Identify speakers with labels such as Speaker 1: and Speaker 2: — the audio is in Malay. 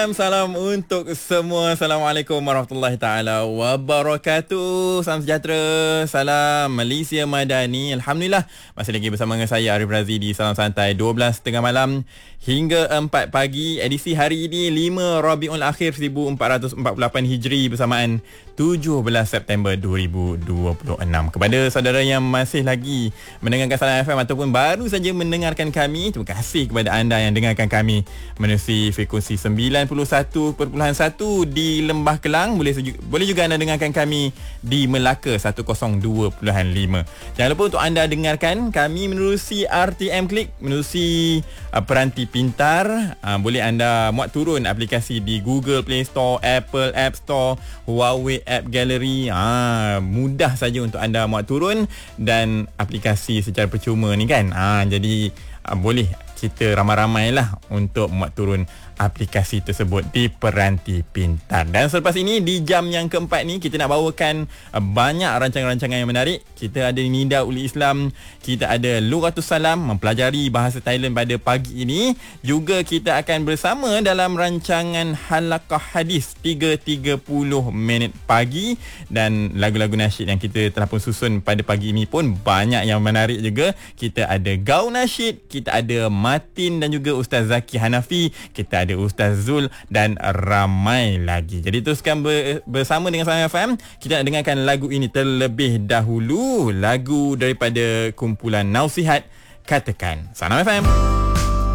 Speaker 1: Salam untuk semua. Assalamualaikum warahmatullahi taala wabarakatuh. Salam sejahtera. Salam Malaysia Madani. Alhamdulillah masih lagi bersama dengan saya Arif Razi di Salam Santai 12.30 malam hingga 4 pagi. Edisi hari ini 5 Rabiul Akhir 1448 Hijri bersamaan 17 September 2026. Kepada saudara yang masih lagi mendengarkan Salam FM ataupun baru saja mendengarkan kami, terima kasih kepada anda yang dengarkan kami menerusi frekuensi 91.1 di Lembah Kelang. Boleh juga anda dengarkan kami di Melaka 102.5. Jangan lupa untuk anda dengarkan kami menerusi RTM Klik, menerusi peranti pintar. Boleh anda muat turun aplikasi di Google Play Store, Apple App Store, Huawei App Gallery. Mudah saja untuk anda muat turun dan aplikasi secara percuma ni kan. Jadi boleh kita ramai-ramai lah untuk muat turun aplikasi tersebut di peranti pintar. Dan selepas ini di jam yang keempat ni kita nak bawakan banyak rancangan-rancangan yang menarik. Kita ada Nida Uli Islam, kita ada Lughatus Salam mempelajari bahasa Thailand pada pagi ini. Juga kita akan bersama dalam rancangan Halaqah Hadis 3.30 minit pagi, dan lagu-lagu nasyid yang kita telah pun susun pada pagi ini pun banyak yang menarik juga. Kita ada Gaul Nasyid, kita ada Matin dan juga Ustaz Zaki Hanafi, kita ada Ustaz Zul dan ramai lagi. Jadi teruskan bersama dengan Salam FM. Kita nak dengarkan lagu ini terlebih dahulu. Lagu daripada kumpulan Nausihat, Katakan. Salam FM.